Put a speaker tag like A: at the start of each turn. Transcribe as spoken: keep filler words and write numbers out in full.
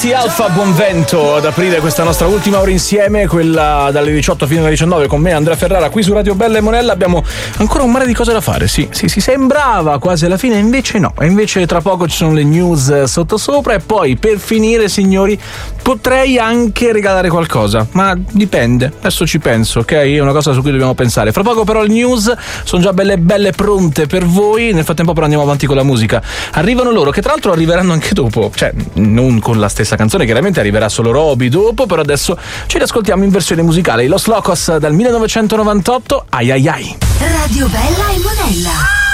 A: Mighty Alpha, buon vento ad aprire questa nostra ultima ora insieme, quella dalle diciotto fino alle diciannove con me Andrea Ferrara qui su Radio Bella e Monella. Abbiamo ancora un mare di cose da fare, sì, sì, si sembrava quasi alla fine, invece no, e invece tra poco ci sono le news sottosopra e poi per finire, signori, potrei anche regalare qualcosa, ma dipende, adesso ci penso, ok? È una cosa su cui dobbiamo pensare. Fra poco però le news sono già belle belle pronte per voi, nel frattempo però andiamo avanti con la musica. Arrivano loro, che tra l'altro arriveranno anche dopo, cioè non con la stessa canzone, chiaramente arriverà solo Roby dopo, però adesso ci riascoltiamo in versione musicale. I Los Locos dal millenovecentonovantotto, ai ai ai.
B: Radio Bella e Monella.